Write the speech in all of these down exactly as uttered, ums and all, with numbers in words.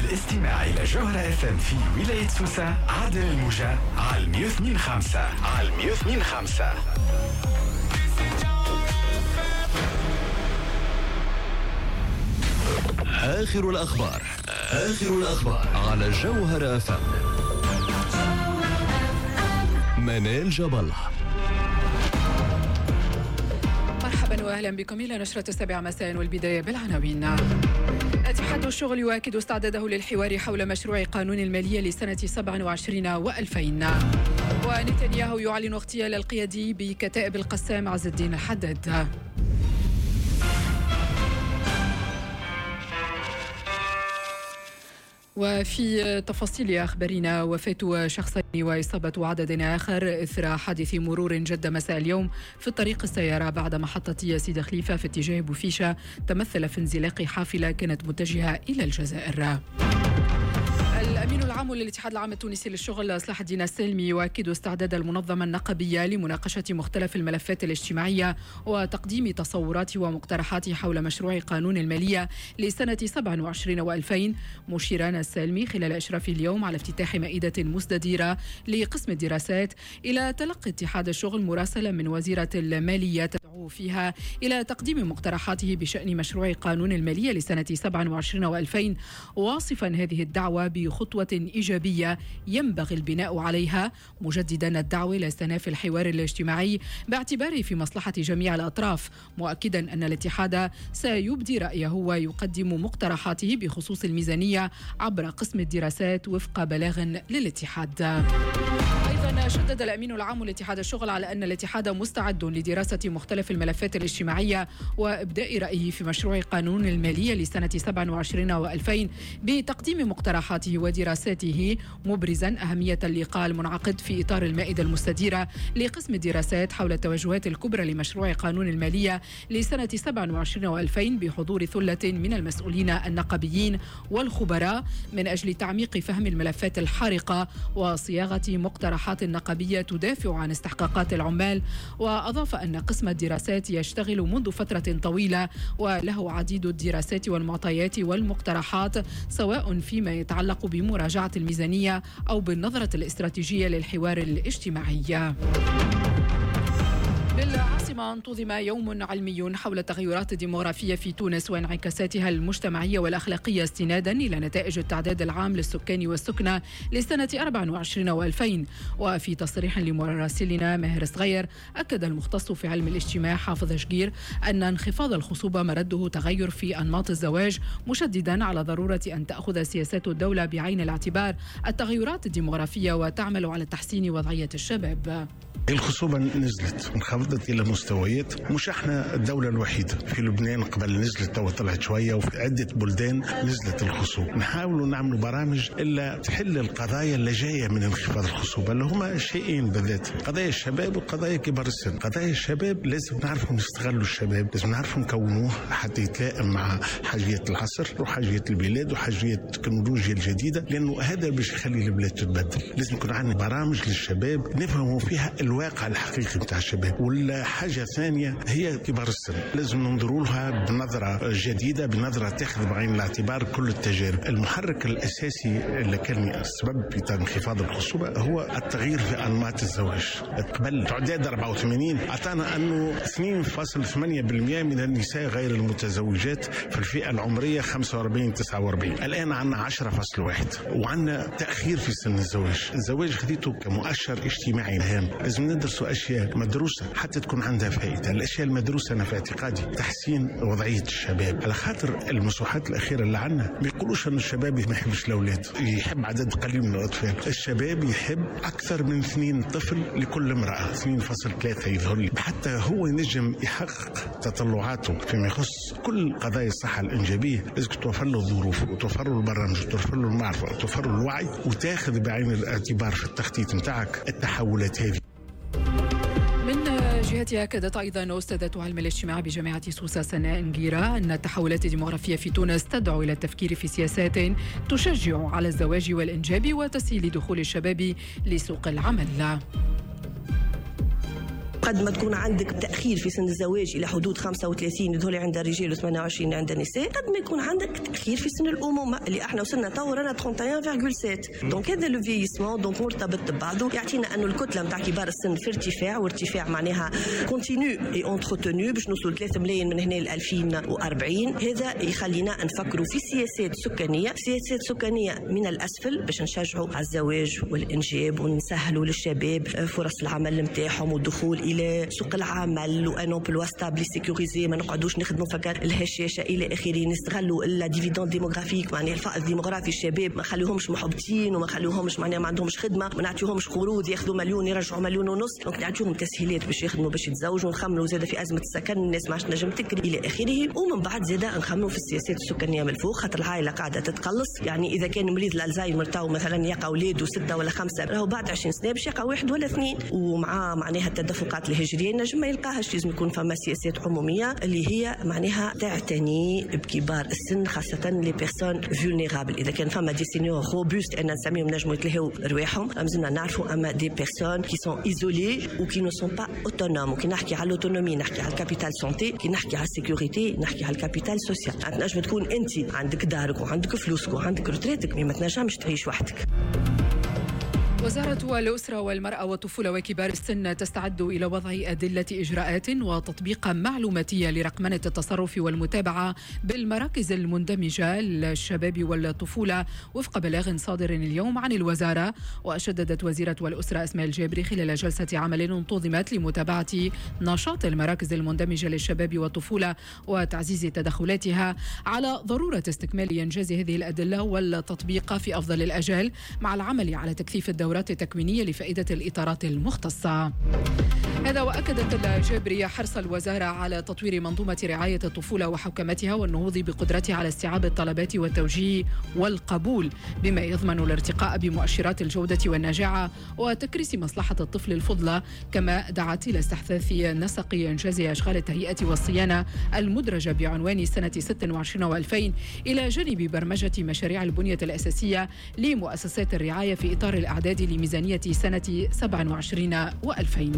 الاستماع إلى جوهرة اف ام في ولاية سوسة عبر الموجة على مية واثنين فاصلة خمسة على مية واثنين فاصلة خمسة. آخر الأخبار آخر الأخبار على جوهرة اف ام. منال جبل. مرحبا واهلا بكم الى نشرة السابعة مساء، والبداية بالعناوين. اتحاد الشغل يؤكد استعداده للحوار حول مشروع قانون المالية لسنة سبعة وعشرين وألفين. ونتنياهو يعلن اغتيال القيادي بكتائب القسام عز الدين الحداد. وفي تفاصيل أخبارنا، وفاة شخصين وإصابة عدد آخر إثر حادث مرور جد مساء اليوم في الطريق السيارة بعد محطة سيدة خليفة في اتجاه بوفيشة، تمثل في انزلاق حافلة كانت متجهة إلى الجزائر. الأمين العام للاتحاد العام التونسي للشغل صلاح الدين السلمي يؤكد استعداد المنظمة النقابية لمناقشة مختلف الملفات الاجتماعية وتقديم تصورات ومقترحات حول مشروع قانون المالية لسنة سبعة وعشرين وألفين، مشيرا السلمي خلال إشرافه اليوم على افتتاح مائدة مستديرة لقسم الدراسات إلى تلقي اتحاد الشغل مراسلة من وزيرة المالية تدعو فيها إلى تقديم مقترحاته بشأن مشروع قانون المالية لسنة سبعة وعشرين وألفين، واصفا هذه الدعوة بخطوة إيجابية ينبغي البناء عليها، مجددا الدعوة إلى استئناف الحوار الاجتماعي باعتباره في مصلحة جميع الأطراف، مؤكدا أن الاتحاد سيبدي رأيه ويقدم مقترحاته بخصوص الميزانية عبر قسم الدراسات وفق بلاغ للاتحاد. أيضا شدد الأمين العام لاتحاد الشغل على أن الاتحاد مستعد لدراسة مختلف الملفات الاجتماعية وإبداء رأيه في مشروع قانون المالية لسنة سبعة وعشرين وألفين بتقديم مقترحاته ودراساته، مبرزا أهمية اللقاء المنعقد في إطار المائدة المستديرة لقسم الدراسات حول التوجهات الكبرى لمشروع قانون المالية لسنة سبعة وعشرين وألفين بحضور ثلة من المسؤولين النقابيين والخبراء من أجل تعميق فهم الملفات الحارقة وصياغة مقترحات نقابية تدافع عن استحقاقات العمال. وأضاف أن قسم الدراسات يشتغل منذ فترة طويلة وله عديد الدراسات والمعطيات والمقترحات، سواء فيما يتعلق بمراجعة الميزانية أو بالنظرة الاستراتيجية للحوار الاجتماعي. بالعاصمة انتظم يوم علمي حول التغيرات الديموغرافية في تونس وانعكاساتها المجتمعية والأخلاقية استنادا إلى نتائج التعداد العام للسكان والسكنة لسنة أربعة وعشرين وألفين. وفي تصريح لمراسلنا ماهر صغير، أكد المختص في علم الاجتماع حافظ شقير أن انخفاض الخصوبة مرده تغير في أنماط الزواج، مشددا على ضرورة أن تأخذ سياسات الدولة بعين الاعتبار التغيرات الديموغرافية وتعمل على تحسين وضعية الشباب. الخصوبة نزلت انخفضت إلى مستويات، مش احنا الدولة الوحيدة، في لبنان قبل نزلت وطلعت شوية، وفي عدة بلدان نزلت الخصوبة. نحاولوا نعملوا برامج إلا تحل القضايا اللي جاية من انخفاض الخصوبة، اللي هما شيئين بالذات، قضايا الشباب وقضايا كبار السن. قضايا الشباب لازم نعرفوا نستغلوا الشباب، لازم نعرفوا نكونوه حتى يتلائم مع حاجيات العصر وحاجيات البلاد وحاجيات التكنولوجيا الجديدة، لأنه هذا باش يخلي البلاد تتبدل. لازم يكون عندنا برامج للشباب نفهموا فيها الواقع الحقيقي بتاع الشباب. والحاجة الثانية هي كبار السن، لازم ننظروا لها بنظرة جديدة، بنظرة تاخذ بعين الاعتبار كل التجارب. المحرك الأساسي اللي كان السبب في انخفاض الخصوبة هو التغيير في أنماط الزواج. قبل تعداد أربعة وثمانين أعطانا أنه اثنين فاصلة ثمانية بالمئة من النساء غير المتزوجات في الفئة العمرية خمسة وأربعين تسعة وأربعين، الآن عندنا عشرة فاصلة واحد، وعندنا تأخير في سن الزواج. الزواج خذيته كمؤشر اجتماعي هام، لازم ندرسوا أشياء مدروسة حتى تكون عندها فائدة. الأشياء المدروسة أنا في اعتقادي تحسين وضعية الشباب، على خاطر المسوحات الأخيرة اللي عنا ما يقولوش أن الشباب ما يحبش الأولاد، يحب عدد قليل من الأطفال. الشباب يحب أكثر من اثنين طفل لكل امرأة، اثنين فاصلة ثلاثة يظهر لي، حتى هو ينجم يحقق تطلعاته فيما يخص كل قضايا الصحة الإنجابية. لازم توفر له الظروف وتوفر له البرامج وتوفر له المعرفة وتوفر له الوعي، وتاخذ بعين الاعتبار في التخطيط متاعك التحولات هذه. جهتها أكدت أيضا أستاذة علم الاجتماع بجامعة سوسة سناء نقيرة أن التحولات الديموغرافية في تونس تدعو إلى التفكير في سياسات تشجع على الزواج والإنجاب وتسهيل دخول الشباب لسوق العمل. قد ما تكون عندك تأخير في سن الزواج إلى حدود خمسة وثلاثين هذول عند الرجال وثمانية وعشرين عند النساء، قد ما يكون عندك تأخير في سن الأمومة اللي احنا وصلنا تو رانا واحد وثلاثين فاصلة سبعة. دونك هذا لو فييسمون دونك مرتبط ببعضه، يعطينا انه الكتله نتاع كبار السن في ارتفاع، وارتفاع معناها كونتينيو اي اونتروتونيو باش نوصلوا ثلاثة ملايين من هنا ل ألفين وأربعين. هذا يخلينا نفكروا في سياسات سكانيه، سياسات سكانيه من الاسفل باش نشجعوا على الزواج والانجاب ونسهلوا للشباب فرص العمل نتاعهم والدخول الى سوق العمل، وان امبلوا ستابل سيكوريزي، ما نقعدوش نخدموا فقط الهشاشه الى اخره. نستغلوا لا ديفيدون ديموغرافيك، معناها الفائض الديموغرافي الشباب ما خليوهمش محبطين وما خليوهمش معناها ما عندهمش خدمه، ما نعطيوهمش قروض ياخذوا مليون يرجعوا مليون ونص. دونك نعطيوهم تسهيلات باش يخدموا باش يتزوجوا، ونخملوا زاده في ازمه السكن، الناس ما عادش نجم تكري الى اخره. ومن بعد زاده نخملوا في السياسات السكانيه من الفوق، خاطر العائله قاعده تتقلص. يعني اذا كان مريض الالزايمر تاو مثلا يقع اولاده سته ولا خمسه، راهو بعد عشرين سنه باش يقع واحد ولا اثنين، ومع معناها التدفقات الهجريه نجم ما يلقاهاش. لازم يكون فما سياسات عموميه اللي هي معناها تعتني بكبار السن، خاصه لي بيرسون فولنيرابل. اذا كان فما دي سينيور روبوست ان نسميهم نجموا يتلهوا رواحهم، لازمنا نعرفوا اما دي بيرسون كي سون ايزولي و كي نو سون با اوتونوم. وكي نحكي على الاوتونومي نحكي على الكابيتال سونتي، كي نحكي على السيكوريتي نحكي على الكابيتال سوسيال. نجم تكون انت عندك دارك وعندك فلوسك وعندك رتريتك، ما تنجمش تعيش وحدك. وزارة الأسرة والمرأة والطفولة وكبار السن تستعد إلى وضع أدلة إجراءات وتطبيق معلوماتية لرقمنة التصرف والمتابعة بالمراكز المندمجة للشباب والطفولة وفق بلاغ صادر اليوم عن الوزارة. وشددت وزيرة الأسرة أسماء الجابري خلال جلسة عمل انتظمت لمتابعة نشاط المراكز المندمجة للشباب والطفولة وتعزيز تدخلاتها على ضرورة استكمال إنجاز هذه الأدلة والتطبيق في أفضل الأجال، مع العمل على تكثيف الدورات التكوينية لفائدة الإطارات المختصة. هذا وأكدت الجابرية حرص الوزارة على تطوير منظومة رعاية الطفولة وحوكمتها والنهوض بقدرتها على استيعاب الطلبات والتوجيه والقبول، بما يضمن الارتقاء بمؤشرات الجودة والنجاعة وتكريس مصلحة الطفل الفضلى. كما دعت إلى استحداث نسق إنجاز أشغال التهيئة والصيانة المدرجة بعنوان سنة ستة وعشرين وألفين إلى جانب برمجة مشاريع البنية الأساسية لمؤسسات الرعاية في إطار الأعداد لميزانية سنة سبعة وعشرين وألفين.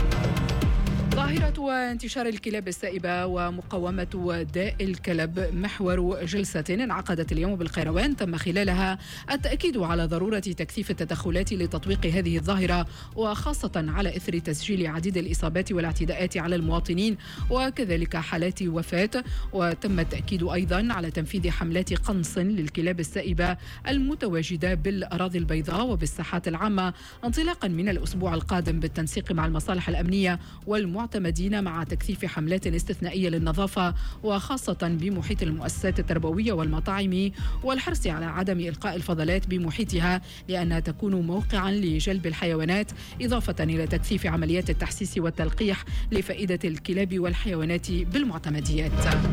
ظاهرة انتشار الكلاب السائبة ومقاومة داء الكلب محور جلسة انعقدت اليوم بالقيروان تم خلالها التأكيد على ضرورة تكثيف التدخلات لتطويق هذه الظاهرة، وخاصة على إثر تسجيل عديد الإصابات والاعتداءات على المواطنين وكذلك حالات وفاة. وتم التأكيد أيضا على تنفيذ حملات قنص للكلاب السائبة المتواجدة بالأراضي البيضاء وبالساحات العامة انطلاقا من الأسبوع القادم بالتنسيق مع المصالح الأمنية والمعتمدين مع تكثيف حملات استثنائية للنظافة وخاصة بمحيط المؤسسات التربوية والمطاعم، والحرص على عدم إلقاء الفضلات بمحيطها لأنها تكون موقعا لجلب الحيوانات، إضافة إلى تكثيف عمليات التحسيس والتلقيح لفائدة الكلاب والحيوانات بالمعتمديات.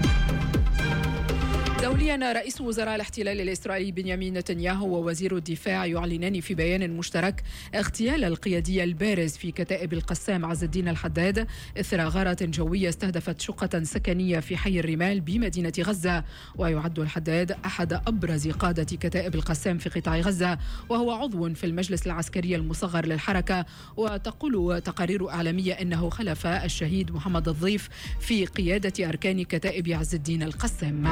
دوليا رئيس وزراء الاحتلال الإسرائيلي بنيامين نتنياهو ووزير الدفاع يعلنان في بيان مشترك اغتيال القيادي البارز في كتائب القسام عز الدين الحداد إثر غارة جوية استهدفت شقة سكنية في حي الرمال بمدينة غزة. ويعد الحداد أحد أبرز قادة كتائب القسام في قطاع غزة، وهو عضو في المجلس العسكري المصغر للحركة. وتقول تقارير إعلامية أنه خلف الشهيد محمد الضيف في قيادة أركان كتائب عز الدين القسام.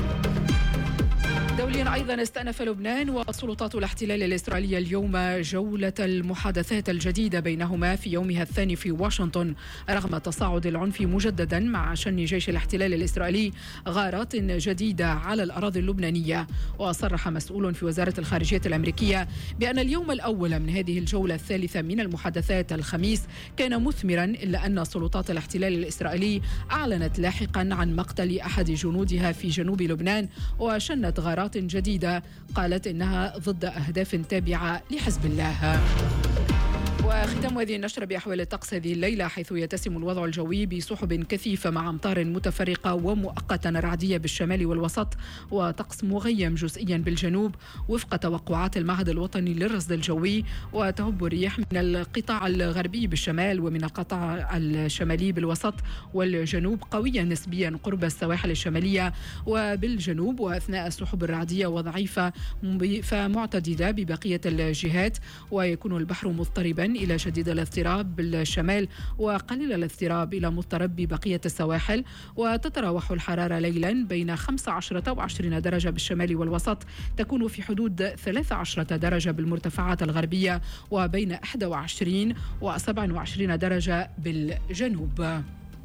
دوليا أيضا استأنف لبنان وسلطات الاحتلال الإسرائيلية اليوم جولة المحادثات الجديدة بينهما في يومها الثاني في واشنطن، رغم تصاعد العنف مجددا مع شن جيش الاحتلال الإسرائيلي غارات جديدة على الأراضي اللبنانية. وصرح مسؤول في وزارة الخارجية الأمريكية بأن اليوم الأول من هذه الجولة الثالثة من المحادثات الخميس كان مثمرا، إلا أن سلطات الاحتلال الإسرائيلي أعلنت لاحقا عن مقتل أحد جنودها في جنوب لبنان وشنت غارات جديدة قالت إنها ضد أهداف تابعة لحزب الله. وختام هذه النشرة بأحوال الطقس هذه الليلة، حيث يتسم الوضع الجوي بسحب كثيفة مع أمطار متفرقة ومؤقتا رعدية بالشمال والوسط، وطقس مغيم جزئيا بالجنوب وفق توقعات المعهد الوطني للرصد الجوي. وتهب الرياح من القطاع الغربي بالشمال ومن القطاع الشمالي بالوسط والجنوب قوية نسبيا قرب السواحل الشمالية وبالجنوب، وأثناء السحب الرعدية وضعيفة فمعتدلة ببقية الجهات. ويكون البحر مضطربا إلى شديد الاضطراب بالشمال وقليل الاضطراب إلى مضطرب ببقية السواحل. وتتراوح الحرارة ليلا بين خمسة عشر وعشرين درجة بالشمال والوسط، تكون في حدود ثلاثة عشر درجة بالمرتفعات الغربية، وبين إحدى وعشرين وسبعة وعشرين درجة بالجنوب.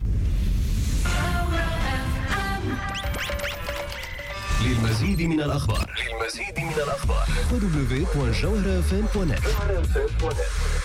للمزيد من الأخبار للمزيد من الأخبار دبليو دبليو دوت جوهرة إف إم دوت نت.